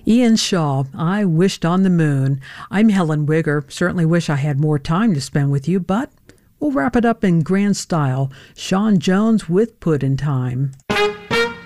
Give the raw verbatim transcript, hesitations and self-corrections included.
Ian Shaw, I Wished on the Moon. I'm Helen Wigger. Certainly wish I had more time to spend with you, but we'll wrap it up in grand style. Sean Jones with Put in Time.